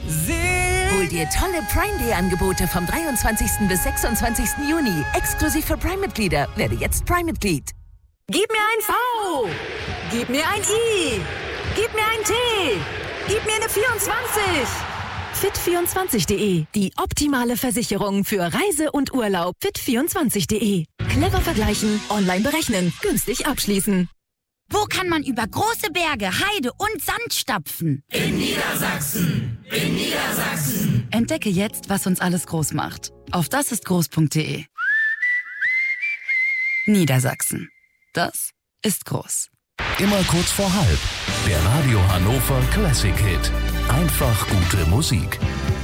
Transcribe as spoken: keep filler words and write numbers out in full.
Hol dir tolle Prime Day Angebote vom dreiundzwanzigsten bis sechsundzwanzigsten Juni. Exklusiv für Prime-Mitglieder. Werde jetzt Prime-Mitglied. Gib mir ein V. Gib mir ein I. Gib mir ein T. Gib mir eine vierundzwanzig. fit vierundzwanzig punkt de. Die optimale Versicherung für Reise und Urlaub. fit vierundzwanzig punkt de. Clever vergleichen, online berechnen, günstig abschließen. Wo kann man über große Berge, Heide und Sand stapfen? In Niedersachsen. In Niedersachsen. Entdecke jetzt, was uns alles groß macht. Auf dasistgroß punkt de. Niedersachsen. Das ist groß. Immer kurz vor halb. Der Radio Hannover Classic Hit. Einfach gute Musik.